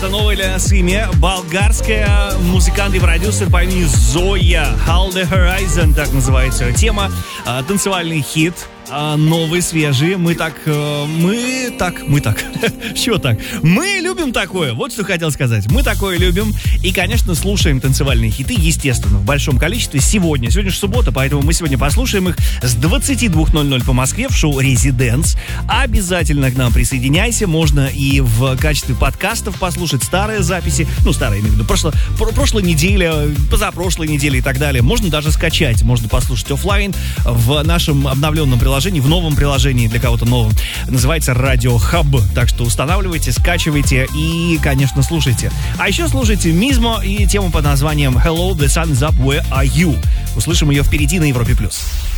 Это новое для нас имя. Болгарская музыкант и продюсер по имени Зоя. Hold the Horizon, так называется тема. Танцевальный хит. Новый, свежий. Мы так. Чего так? Мы любим такое. Вот что хотел сказать. Мы такое любим. И, конечно, слушаем танцевальные хиты, естественно, в большом количестве сегодня. Сегодня же суббота, поэтому мы сегодня послушаем их с 22:00 по Москве в шоу «Резиденс». Обязательно к нам присоединяйся. Можно и в качестве подкастов послушать старые записи. Ну, старые, имею в виду. Прошлой неделе, позапрошлой неделе и так далее. Можно даже скачать. Можно послушать офлайн в нашем обновленном приложении, в новом приложении, для кого-то новом. Называется «Радио Хаб». Так что устанавливайте, скачивайте и, конечно, слушайте. А еще слушайте Мизмо и тему под названием «Hello, the sun is up, where are you?». Услышим ее впереди на Европе+.